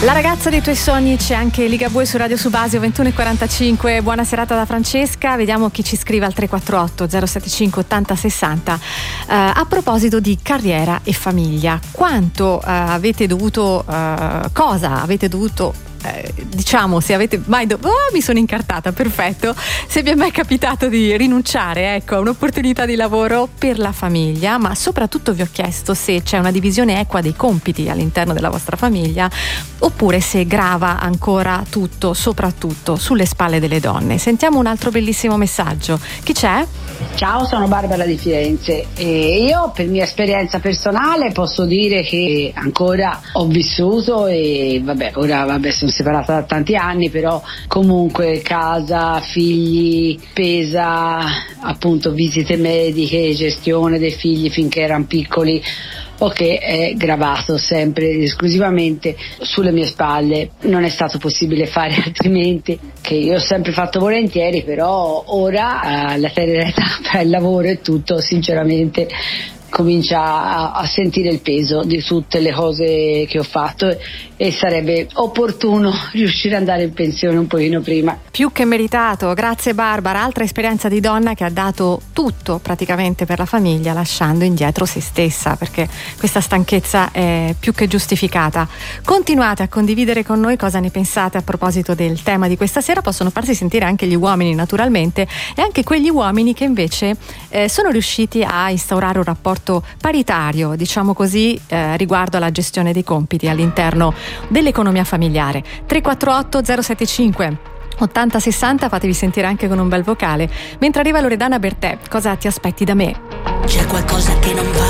La ragazza dei tuoi sogni, c'è anche Ligabue su Radio Subasio 21:45. Buona serata da Francesca. Vediamo chi ci scrive al 348 075 80 60. A proposito di carriera e famiglia, quanto avete dovuto, cosa avete dovuto diciamo, se avete mai mi sono incartata, perfetto, se vi è mai capitato di rinunciare, ecco, a un'opportunità di lavoro per la famiglia, ma soprattutto vi ho chiesto se c'è una divisione equa dei compiti all'interno della vostra famiglia oppure se grava ancora tutto, soprattutto sulle spalle delle donne. Sentiamo un altro bellissimo messaggio. Chi c'è? Ciao, sono Barbara di Firenze e io per mia esperienza personale posso dire che ancora ho vissuto e ora sono separata da tanti anni, però comunque casa, figli, spesa, appunto visite mediche, gestione dei figli finché erano piccoli, che è gravato sempre esclusivamente sulle mie spalle. Non è stato possibile fare altrimenti, che io ho sempre fatto volentieri, però ora la tenera età tra il lavoro e tutto, sinceramente comincia a sentire il peso di tutte le cose che ho fatto e sarebbe opportuno riuscire ad andare in pensione un pochino prima. Più che meritato, grazie Barbara. Altra esperienza di donna che ha dato tutto praticamente per la famiglia, lasciando indietro se stessa, perché questa stanchezza è più che giustificata. Continuate a condividere con noi cosa ne pensate a proposito del tema di questa sera. Possono farsi sentire anche gli uomini, naturalmente, e anche quegli uomini che invece sono riusciti a instaurare un rapporto paritario, diciamo così, riguardo alla gestione dei compiti all'interno dell'economia familiare. 348 075 80 60, fatevi sentire anche con un bel vocale. Mentre arriva Loredana Bertè, cosa ti aspetti da me? C'è qualcosa che non va,